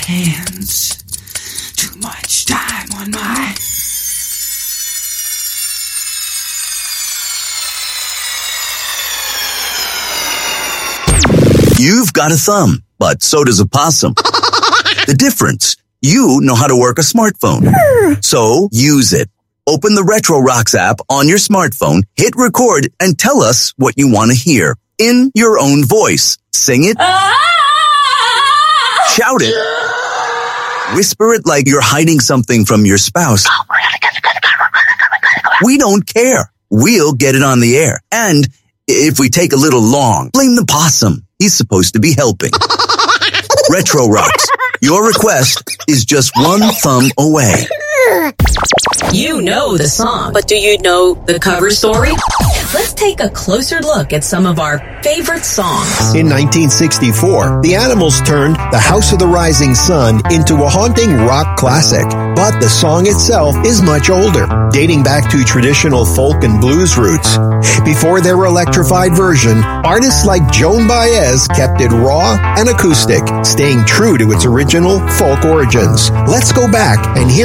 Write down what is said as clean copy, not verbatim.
hands. Too much time on my... You've got a thumb, but so does a possum. The difference, you know how to work a smartphone. So use it. Open the Retro Rocks app on your smartphone, hit record, and tell us what you want to hear in your own voice. Sing it. Shout it. Whisper it like you're hiding something from your spouse. We don't care. We'll get it on the air. And if we take a little long, blame the possum. He's supposed to be helping. Retro Rocks. Your request is just one thumb away. You know the song, but do you know the cover story? Let's take a closer look at some of our favorite songs. In 1964, the Animals turned The House of the Rising Sun into a haunting rock classic. But the song itself is much older, dating back to traditional folk and blues roots. Before their electrified version, artists like Joan Baez kept it raw and acoustic, staying true to its original folk origins. Let's go back and hear